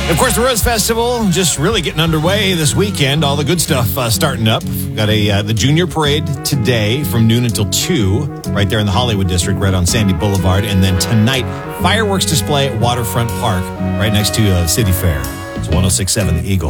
Of course, the Rose Festival just really getting underway this weekend. All the good stuff starting up. We've got the Junior Parade today from noon until 2 right there in the Hollywood District, right on Sandy Boulevard. And then tonight, fireworks display at Waterfront Park right next to City Fair. It's 106.7 The Eagle.